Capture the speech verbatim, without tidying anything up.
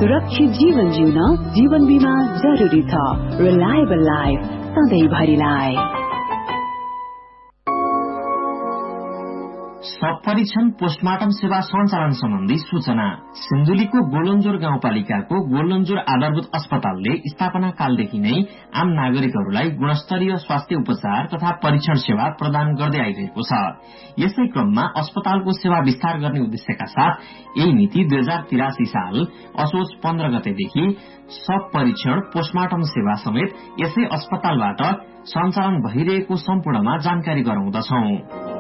सुरक्षित जीवन जिउन जीवन बीमा जरुरी छ। Reliable life सधैँभरिलाई। सब परीक्षण पोस्टमार्टम सेवा सञ्चालन सम्बन्धी सूचना। सिन्धुलीको गोलन्जोर गाउँपालिकाको गोलन्जोर आधारभूत अस्पतालले स्थापना कालदेखि नै आम नागरिकहरूलाई गुणस्तरीय स्वास्थ्य उपचार तथा परीक्षण सेवा प्रदान गर्दै आइरहेको छ। यसै क्रममा अस्पतालको सेवा विस्तार गर्ने उद्देश्यका साथ यही मिति दुई हजार तिरासी साल असोज पन्ध्र गतेदेखि सब परीक्षण पोस्टमार्टम सेवा समेत यसै अस्पतालबाट सञ्चालन भइरहेको सम्पूर्णमा जानकारी गराउँदछौं।